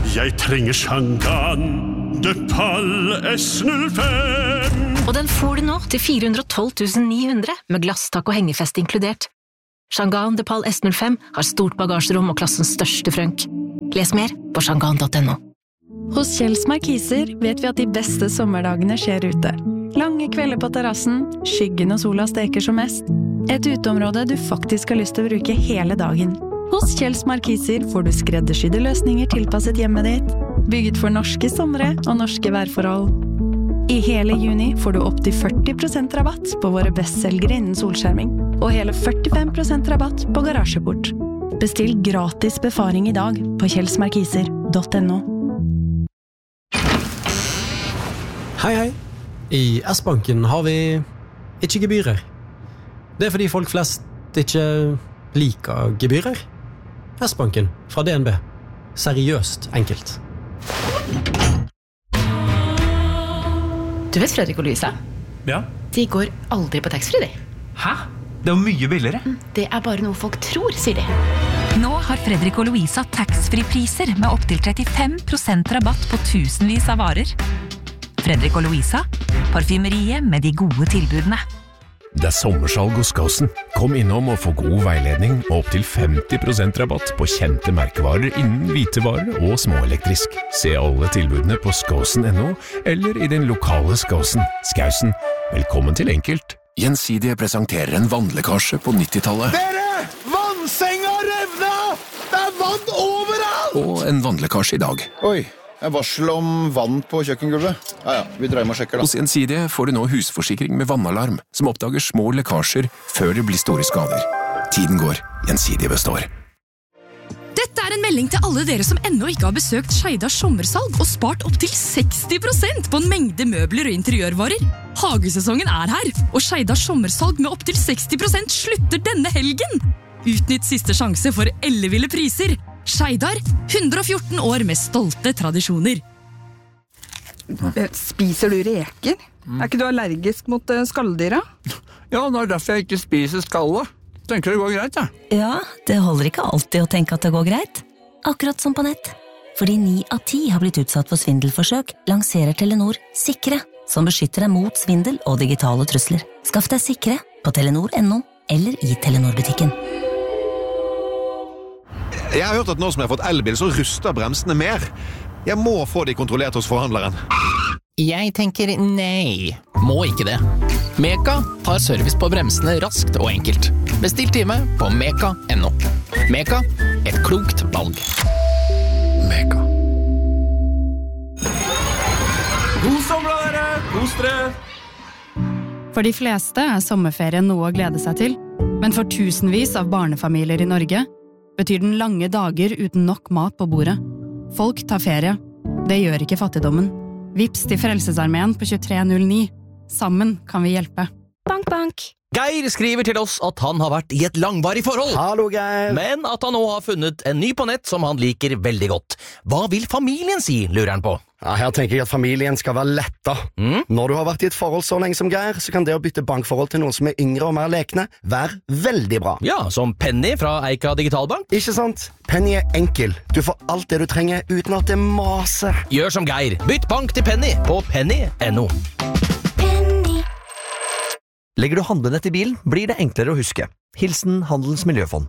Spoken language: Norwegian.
Jeg trenger Shangan de Pal S05. Og den får du nå til 412 900 med glasstak og hengefest inkludert. Shangan de Pal S05 har stort bagasjerom og klassens største frønk. Les mer på shangan.no. Hos Kjells Markiser vet vi at de beste sommerdagene skjer ute. Lange kvelder på terrassen, skyggen og sola steker som mest. Et uteområde du faktisk har lyst til å bruke hele dagen. Hos Kjells Markiser får du skreddersydde løsninger tilpasset hjemmet ditt, bygget for norske somre og norske værforhold. I hele juni får du opp til 40% rabatt på våre bestselgere innen solskjerming, og hele 45% rabatt på garasjeport. Bestill gratis befaring i dag på kjellsmarkiser.no. Hei, hei. I S-banken har vi ikke gebyrer. Det fordi folk flest ikke liker gebyrer. S-banken fra DNB. Seriøst enkelt. Du vet Fredrik og Louisa? Ja. De går aldri på taxfree, de. Hæ? Det er mye billigere. Det er bare noe folk tror, sier de. Nå har Fredrik og Louisa taxfree-priser med opp til 35% rabatt på tusenvis av varer. Fredrik og Louisa, parfymeriet med de gode tilbudene. Det er sommersalg hos Skåsen. Kom innom og få god veiledning og opp til 50% rabatt på kjente merkevarer innen hvitevarer og småelektrisk. Se alle tilbudene på skåsen.no eller i den lokale Skåsen. Skausen, velkommen til enkelt. Gjensidige presenterer en vannlekkasje på 90-tallet. Dere! Vannsenga revna! Det er vann overalt! Og en vannlekkasje i dag. Oi, jeg varsel om vann på kjøkkengulvet. Ja, vi dreier med og sjekker da. Hos Gjensidige får du nå husforsikring med vannalarm, som oppdager små lekkasjer før det blir store skader. Tiden går, Gjensidige består. Dette er en melding til alle dere som ennå ikke har besøkt Skeidars sommersalg og spart opp til 60% på en mengde møbler og interiørvarer. Hagesesongen er her, og Skeidars sommersalg med opp til 60% slutter denne helgen. Utnytt siste sjanse for elleville priser. Skeidar, 114 år med stolte tradisjoner. Spiser du reker? Er ikke du allergisk mot skalldyra? Ja, det er derfor jeg ikke spiser skallet. Tenker det går greit, ja. Ja, det holder ikke alltid å tenke at det går greit. Akkurat som på nett. Fordi 9 av 10 har blitt utsatt for svindelforsøk, lanserer Telenor Sikre, som beskytter deg mot svindel og digitale trusler. Skaff deg Sikre på telenor.no eller i Telenor-butikken. Jeg har hørt at nå som jeg har fått elbil, så ruster bremsene mer. Jeg må få de kontrollert hos forhandleren. Jeg tenker nei, må ikke det. Meka tar service på bremsene raskt og enkelt. Bestill time på meka.no. Meka, et klokt valg. Meka. God sommer, dere! Kos dere! For de fleste er sommerferien noe å glede seg til, men for tusenvis av barnefamilier i Norge betyr den lange dager uten nok mat på bordet. Folk tar ferie. Det gjør ikke fattigdommen. Vips til Frelsesarmeen på 2309. Sammen kan vi hjelpe. Bank, bank. Geir skriver til oss at han har vært i et langvarig forhold. Hallo, Geir. Men at han nå har funnet en ny på nett som han liker veldig godt. Hva vil familien si, lurer han på? Ja, her tenker jeg at familien skal være letta. Når du har vært i et forhold så lenge som Geir, så kan det å bytte bankforhold til noen som er yngre og mer lekne være veldig bra. Ja, som Penny fra Eika Digitalbank. Ikke sant? Penny er enkel. Du får alt det du trenger uten at det maser. Gjør som Geir. Bytt bank til Penny på penny.no. Legger du handlenett i bilen, blir det enklere å huske. Hilsen Handelens Miljøfond.